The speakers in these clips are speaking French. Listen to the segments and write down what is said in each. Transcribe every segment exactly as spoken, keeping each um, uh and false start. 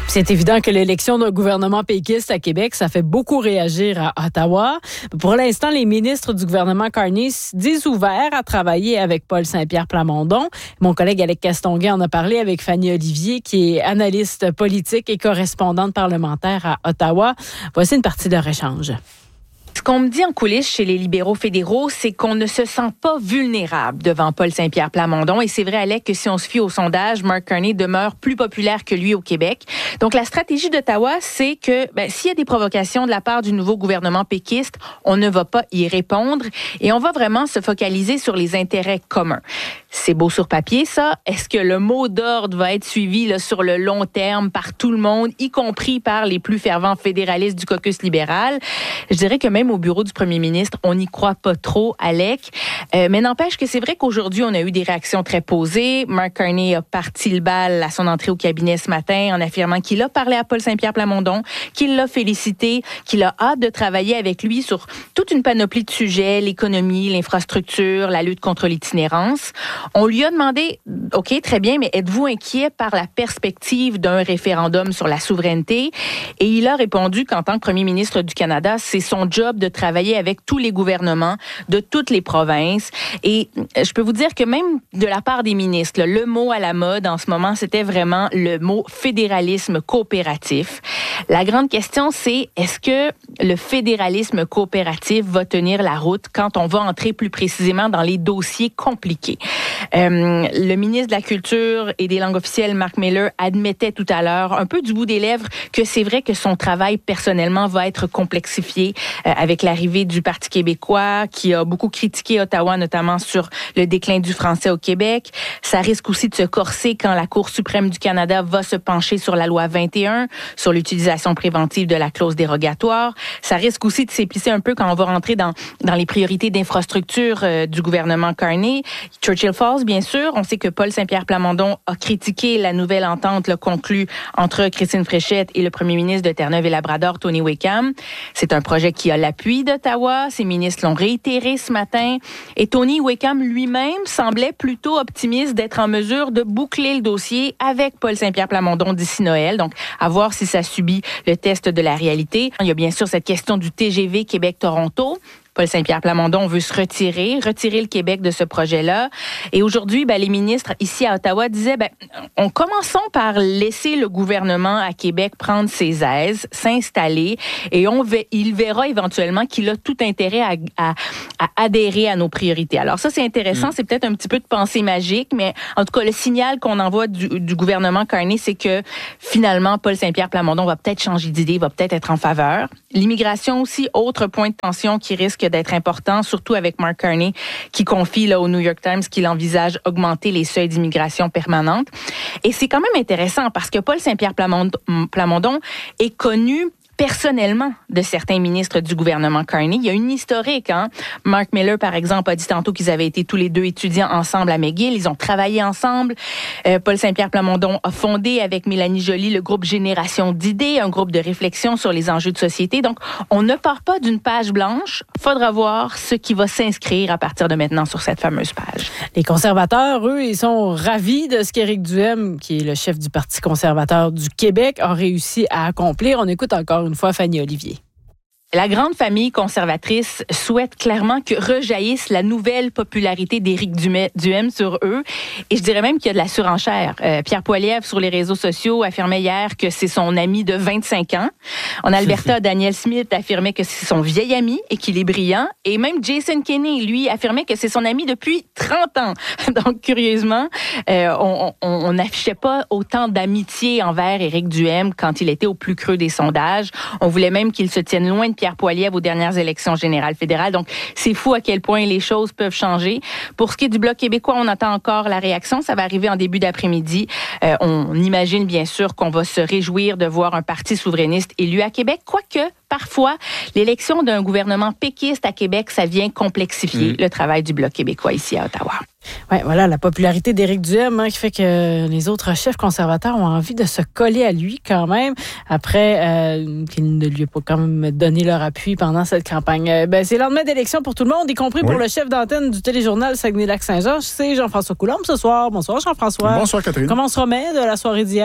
C'est évident que l'élection d'un gouvernement péquiste à Québec, ça fait beaucoup réagir à Ottawa. Pour l'instant, les ministres du gouvernement Carney disent ouverts à travailler avec Paul Saint-Pierre Plamondon. Mon collègue Alec Castonguay en a parlé avec Fanny Olivier, qui est analyste politique et correspondante parlementaire à Ottawa. Voici une partie de leur échange. Ce qu'on me dit en coulisses chez les libéraux fédéraux, c'est qu'on ne se sent pas vulnérable devant Paul Saint-Pierre Plamondon. Et c'est vrai, Alec, que si on se fie au sondage, Mark Carney demeure plus populaire que lui au Québec. Donc, la stratégie d'Ottawa, c'est que ben, s'il y a des provocations de la part du nouveau gouvernement péquiste, on ne va pas y répondre et on va vraiment se focaliser sur les intérêts communs. C'est beau sur papier, ça. Est-ce que le mot d'ordre va être suivi là, sur le long terme par tout le monde, y compris par les plus fervents fédéralistes du caucus libéral? Je dirais que même au bureau du premier ministre, on n'y croit pas trop, Alec. Euh, mais n'empêche que c'est vrai qu'aujourd'hui, on a eu des réactions très posées. Mark Carney a parti le bal à son entrée au cabinet ce matin en affirmant qu'il a parlé à Paul Saint-Pierre Plamondon, qu'il l'a félicité, qu'il a hâte de travailler avec lui sur toute une panoplie de sujets, l'économie, l'infrastructure, la lutte contre l'itinérance. On lui a demandé, OK, très bien, mais êtes-vous inquiet par la perspective d'un référendum sur la souveraineté? Et il a répondu qu'en tant que premier ministre du Canada, c'est son job de travailler avec tous les gouvernements de toutes les provinces. Et je peux vous dire que même de la part des ministres, le mot à la mode en ce moment, c'était vraiment le mot fédéralisme coopératif. La grande question, c'est est-ce que le fédéralisme coopératif va tenir la route quand on va entrer plus précisément dans les dossiers compliqués? Euh, le ministre de la Culture et des langues officielles, Mark Miller, admettait tout à l'heure, un peu du bout des lèvres, que c'est vrai que son travail personnellement va être complexifié euh, avec l'arrivée du Parti québécois, qui a beaucoup critiqué Ottawa, notamment sur le déclin du français au Québec. Ça risque aussi de se corser quand la Cour suprême du Canada va se pencher sur la loi vingt et un, sur l'utilisation préventive de la clause dérogatoire. Ça risque aussi de s'épicer un peu quand on va rentrer dans, dans les priorités d'infrastructure euh, du gouvernement Carney. Churchill Falls, bien sûr. On sait que Paul Saint-Pierre Plamondon a critiqué la nouvelle entente là, conclue entre Christine Fréchette et le premier ministre de Terre-Neuve-et-Labrador, Tony Wickham. C'est un projet qui a l'appui d'Ottawa. Ses ministres l'ont réitéré ce matin. Et Tony Wickham lui-même semblait plutôt optimiste d'être en mesure de boucler le dossier avec Paul Saint-Pierre Plamondon d'ici Noël. Donc, à voir si ça subit le test de la réalité. Il y a bien sûr cette question du T G V Québec-Toronto. Paul Saint-Pierre Plamondon veut se retirer, retirer le Québec de ce projet-là. Et aujourd'hui, ben, les ministres ici à Ottawa disaient, ben, on commençons par laisser le gouvernement à Québec prendre ses aises, s'installer, et on va, il verra éventuellement qu'il a tout intérêt à, à, à adhérer à nos priorités. Alors ça, c'est intéressant, mmh. c'est peut-être un petit peu de pensée magique, mais en tout cas, le signal qu'on envoie du, du gouvernement Carney, c'est que finalement, Paul Saint-Pierre Plamondon va peut-être changer d'idée, va peut-être être en faveur. L'immigration aussi, autre point de tension qui risque d'être important, surtout avec Mark Carney, qui confie là, au New York Times qu'il envisage augmenter les seuils d'immigration permanente. Et c'est quand même intéressant parce que Paul Saint-Pierre Plamondon, Plamondon est connu personnellement de certains ministres du gouvernement Carney. Il y a une historique. Hein? Mark Miller, par exemple, a dit tantôt qu'ils avaient été tous les deux étudiants ensemble à McGill. Ils ont travaillé ensemble. Euh, Paul Saint-Pierre Plamondon a fondé avec Mélanie Joly le groupe Génération d'idées, un groupe de réflexion sur les enjeux de société. Donc, on ne part pas d'une page blanche. Faudra voir ce qui va s'inscrire à partir de maintenant sur cette fameuse page. Les conservateurs, eux, ils sont ravis de ce qu'Éric Duhaime, qui est le chef du Parti conservateur du Québec, a réussi à accomplir. On écoute encore une fois Fanny Olivier. La grande famille conservatrice souhaite clairement que rejaillisse la nouvelle popularité d'Éric Duhaime sur eux. Et je dirais même qu'il y a de la surenchère. Euh, Pierre Poilievre, sur les réseaux sociaux, affirmait hier que c'est son ami de vingt-cinq ans. En Alberta, Daniel Smith affirmait que c'est son vieil ami et qu'il est brillant. Et même Jason Kenney, lui, affirmait que c'est son ami depuis trente ans. Donc, curieusement, euh, on on n'affichait pas autant d'amitié envers Éric Duhaime quand il était au plus creux des sondages. On voulait même qu'il se tienne loin de Pierre Poilievre aux dernières élections générales fédérales. Donc, c'est fou à quel point les choses peuvent changer. Pour ce qui est du Bloc québécois, on attend encore la réaction. Ça va arriver en début d'après-midi. Euh, on imagine bien sûr qu'on va se réjouir de voir un parti souverainiste élu à Québec, quoique parfois, l'élection d'un gouvernement péquiste à Québec, ça vient complexifier mmh. le travail du Bloc québécois ici à Ottawa. Oui, voilà, la popularité d'Éric Duhaime hein, qui fait que les autres chefs conservateurs ont envie de se coller à lui quand même, après euh, qu'ils ne lui aient pas quand même donné leur appui pendant cette campagne. Euh, ben, c'est le lendemain d'élection pour tout le monde, y compris oui. pour le chef d'antenne du téléjournal Saguenay-Lac-Saint-Jean. C'est Jean-François Coulombe ce soir. Bonsoir Jean-François. Bonsoir Catherine. Comment on se remet de la soirée d'hier?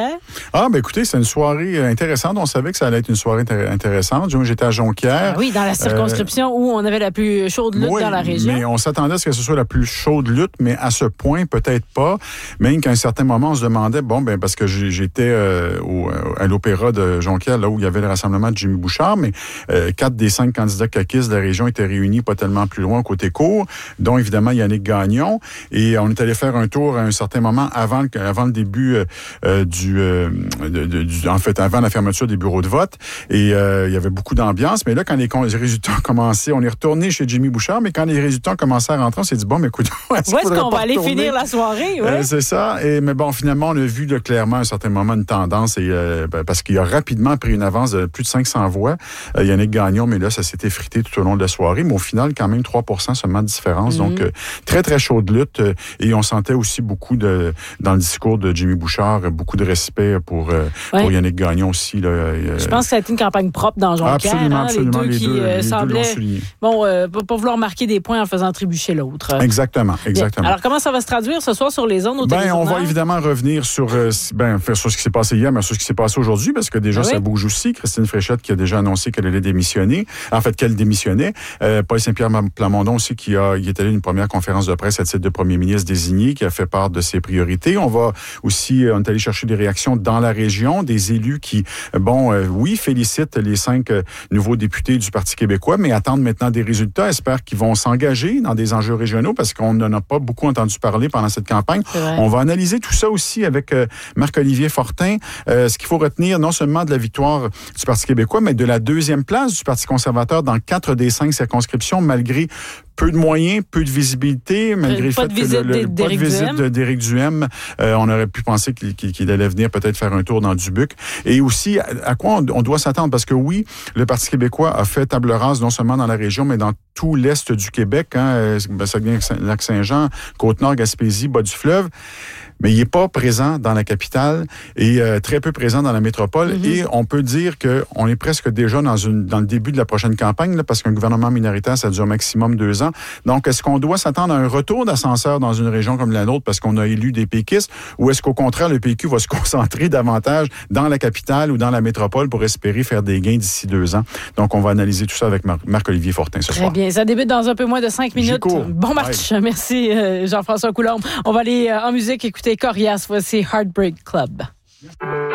Ah, ben écoutez, c'est une soirée intéressante. On savait que ça allait être une soirée intér- intéressante. Moi, j'étais à Jonquière. Ah oui, dans la circonscription euh, où on avait la plus chaude lutte oui, dans la région. Mais on s'attendait à ce que ce soit la plus chaude lutte, mais à ce point, peut-être pas. Même qu'à un certain moment, on se demandait, bon, ben parce que j'étais euh, au, à l'Opéra de Jonquière, là où il y avait le rassemblement de Jimmy Bouchard, mais euh, quatre des cinq candidats caquistes de la région étaient réunis pas tellement plus loin côté cour, dont évidemment Yannick Gagnon. Et on est allé faire un tour à un certain moment avant, avant le début euh, du, euh, de, de, du... En fait, avant la fermeture des bureaux de vote. Et euh, il y avait beaucoup d'ambiance. Mais là, quand les, les résultats ont commencé, on est retourné chez Jimmy Bouchard, mais quand les résultats ont commencé à rentrer, on s'est dit, bon, mais écoute, est-ce où est-ce qu'on va aller retourner? finir la soirée? Ouais. Euh, c'est ça. Et, mais bon, finalement, on a vu là, clairement à un certain moment une tendance et, euh, parce qu'il a rapidement pris une avance de plus de cinq cents voix. Euh, Yannick Gagnon, mais là, ça s'est effrité tout au long de la soirée. Mais au final, quand même, trois pour cent seulement de différence. Mm-hmm. Donc, euh, très, très chaude lutte. Euh, et on sentait aussi beaucoup de, dans le discours de Jimmy Bouchard, beaucoup de respect pour, euh, ouais. pour Yannick Gagnon aussi. Là, euh, Je pense que ça a été une campagne propre dans Jonquière. Absolument, hein, absolument. Les deux les qui deux, euh, les semblaient deux bon, euh, pas vouloir marquer des points en faisant trébucher l'autre. Exactement, exactement. Alors, comment ça va se traduire ce soir sur les ondes au ben, téléjournal? On va évidemment revenir sur, euh, ben, sur ce qui s'est passé hier, mais sur ce qui s'est passé aujourd'hui, parce que déjà, ah oui? ça bouge aussi. Christine Fréchette qui a déjà annoncé qu'elle allait démissionner. En fait, qu'elle démissionnait. Euh, Paul Saint-Pierre Plamondon aussi, qui a, il est allé à une première conférence de presse à titre de premier ministre désigné, qui a fait part de ses priorités. On va aussi, on est allé chercher des réactions dans la région, des élus qui, bon, euh, oui, félicitent les cinq euh, nouveaux députés du Parti québécois, mais attendent maintenant des résultats, espèrent qu'ils vont s'engager dans des enjeux régionaux, parce qu'on n'en a pas beaucoup entendu parler pendant cette campagne. On va analyser tout ça aussi avec euh, Marc-Olivier Fortin. Euh, ce qu'il faut retenir, non seulement de la victoire du Parti québécois, mais de la deuxième place du Parti conservateur dans quatre des cinq circonscriptions, malgré peu de moyens, peu de visibilité, malgré le fait que le, le pas de visite d'Éric Duhem, euh, on aurait pu penser qu'il, qu'il allait venir peut-être faire un tour dans Dubuque. Et aussi, à, à quoi on, on doit s'attendre? Parce que oui, le Parti québécois a fait table rase non seulement dans la région, mais dans tout l'est du Québec, hein, ça vient Lac-Saint-Jean, Côte-Nord, Gaspésie, bas du fleuve. Mais il n'est pas présent dans la capitale et euh, très peu présent dans la métropole. Mm-hmm. Et on peut dire qu'on est presque déjà dans, une, dans le début de la prochaine campagne, là, parce qu'un gouvernement minoritaire, ça dure maximum deux ans. Donc, est-ce qu'on doit s'attendre à un retour d'ascenseur dans une région comme la nôtre parce qu'on a élu des péquistes, ou est-ce qu'au contraire, le P Q va se concentrer davantage dans la capitale ou dans la métropole pour espérer faire des gains d'ici deux ans? Donc, on va analyser tout ça avec Mar- Marc-Olivier Fortin ce Très soir. Très bien. Ça débute dans un peu moins de cinq minutes. Bon match. Bye. Merci, euh, Jean-François Coulombe. On va aller euh, en musique écouter Corias. Voici Heartbreak Club.